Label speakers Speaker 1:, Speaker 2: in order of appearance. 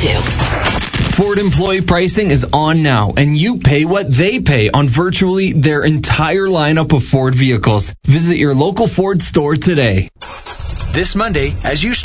Speaker 1: to.
Speaker 2: Ford employee pricing is on now, and you pay what they pay on virtually their entire lineup of Ford vehicles. Visit your local Ford store today.
Speaker 3: This Monday, as you